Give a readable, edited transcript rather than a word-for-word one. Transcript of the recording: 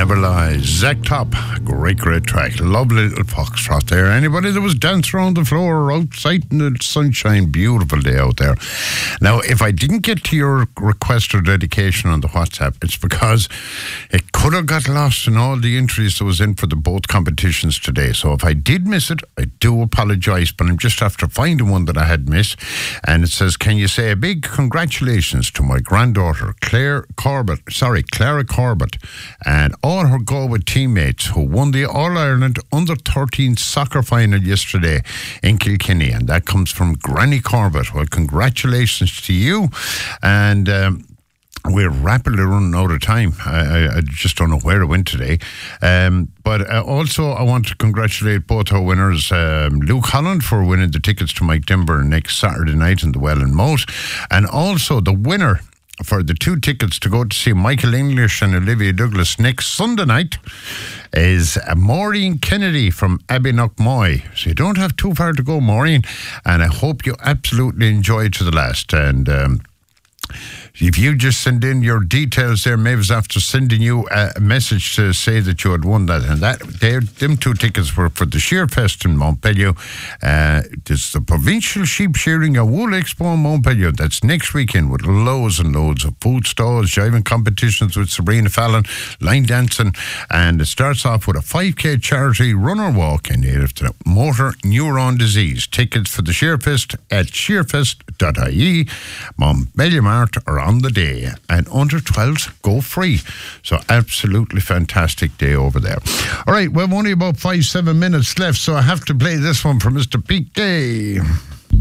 Never Lies. Zack Top, great track. Lovely little foxtrot there. Anybody that was dancing around the floor or outside in the sunshine, beautiful day out there. Now, if I didn't get to your request or dedication on the WhatsApp, it's because it could have got lost in all the entries that was in for the both competitions today. So if I did miss it, I do apologise, but I'm just after finding one that I had missed. And it says, can you say a big congratulations to my granddaughter, Clara Corbett, and all her Galway teammates who won the All-Ireland Under-13 soccer final yesterday in Kilkenny. And that comes from Granny Corbett. Well, congratulations to you. And we're rapidly running out of time. I just don't know where it went today. But also, I want to congratulate both our winners, Luke Holland for winning the tickets to Mike Dimber next Saturday night in the Well and Moat, and also the winner for the 2 tickets to go to see Michael English and Olivia Douglas next Sunday night is Maureen Kennedy from Abbeynockmoy. So you don't have too far to go, Maureen, and I hope you absolutely enjoy to the last. And if you just send in your details there, Mavis, after sending you a message to say that you had won that. And them 2 tickets were for the Shearfest in Montpellier. It's the Provincial Sheep Shearing and Wool Expo in Montpellier. That's next weekend with loads and loads of food stalls, jiving competitions with Sabrina Fallon, line dancing. And it starts off with a 5K charity runner walk in aid of the motor neuron disease. Tickets for the Shearfest at shearfest.ie. Montpellier Mart are on the day, and under 12s go free. So absolutely fantastic day over there. All right, we've only about 5-7 minutes left, so I have to play this one for Mr. Pete Day.